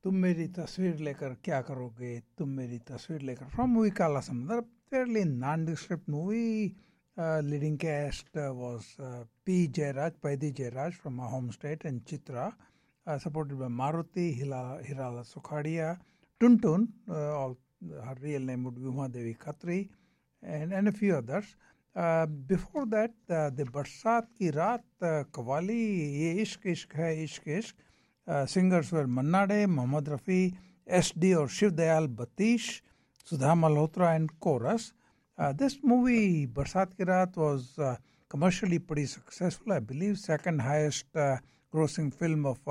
तुम मेरी तस्वीर लेकर क्या करोगे, तुम मेरी तस्वीर लेकर, from movie Kala Samudra, fairly nondescript movie. Leading cast was P. Jairaj, Paidi Jairaj from my home state, and Chitra, supported by Maruti, Hirala Sukhadia, Tuntun, her real name would be Uma Devi Khatri, and a few others. Before that, the Barsat Ki Raat, Qawwali, Ye Ishq Ishq Hai Ishq Ishq. Singers were Manna Dey, Mohammad Rafi, S.D. or Shiv Dayal Batish, Sudha Malhotra, and chorus. This movie, Barsat Ki Raat, was commercially pretty successful. I believe second highest grossing film of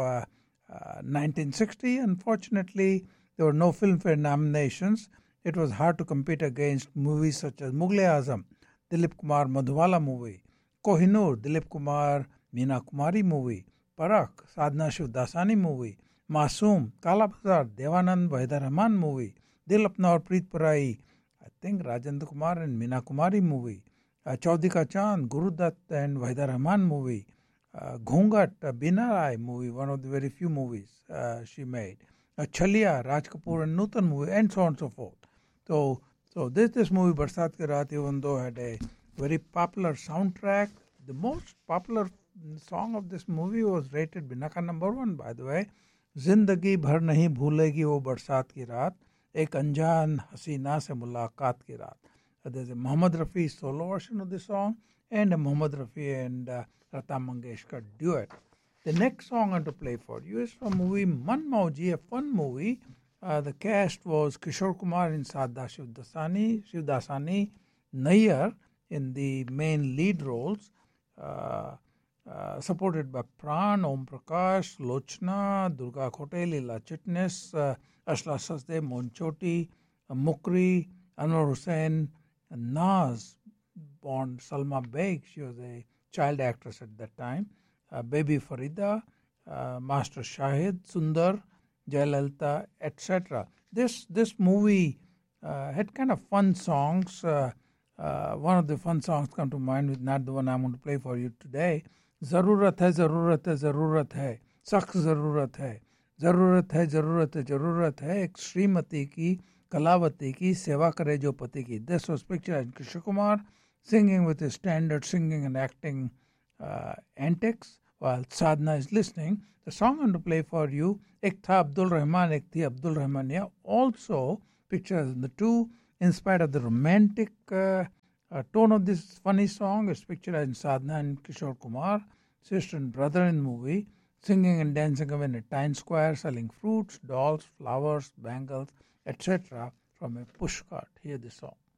1960. Unfortunately, there were no Filmfare nominations. It was hard to compete against movies such as Mughal-e-Azam, Dilip Kumar Madhubala movie, Kohinoor, Dilip Kumar Meena Kumari movie, Parakh, Sadhna Shivdasani movie, Masoom, Kala Bazaar, Devanand Wahida Rahman movie, Dil Apna aur Preet Parai, I think Rajendra Kumar and Meena Kumari movie, Chaudhary Ka Chand, Guru Dutt and Wahida Rahman movie, Ghungat, Bina Rai movie, one of the very few movies she made, Chaliya, Raj Kapoor and Nutan movie, and so on and so forth. So this movie, Barsat Ki Raat, even though had a very popular soundtrack, the most popular song of this movie was rated Binaka number 1, by the way. जिंदगी भर नहीं भूलेगी वो बरसात की रात, एक अनजान हसीना से मुलाकात की रात. There's a Mohammad Rafi solo version of the song and a Mohammad Rafi and Lata Mangeshkar duet. The next song I'm going to play for you is from movie Man Mauji, a fun movie. The cast was Kishore Kumar and Sadhna Shivdasani, Nayyar in the main lead roles. Supported by Pran, Om Prakash, Lochna, Durga Khote, Leela Chitnis, Ashla Sasdev, Monchoti, Mukri, Anwar Hussain, Naz, born Salma Beg, she was a child actress at that time, Baby Farida, Master Shahid, Sundar, Jayalalitha, etc. This movie had kind of fun songs. One of the fun songs come to mind, with not the one I'm going to play for you today. ज़रूरत है ज़रूरत है ज़रूरत है सख्त ज़रूरत है ज़रूरत है ज़रूरत है ज़रूरत है एक श्रीमती की कलावती की सेवा करे जो पति की. This was pictured in Kishore Kumar singing with his standard singing and acting antics while Sadhna is listening. The song I'm going to play for you, Ek Tha Abdul Rahman, Ek Thi Abdul Rahmania, also pictures the two. In spite of the romantic tone of this funny song, is pictured in Sadhna and Kishore Kumar, sister and brother in movie, singing and dancing in a town square, selling fruits, dolls, flowers, bangles, etc. from a pushcart. Hear the song.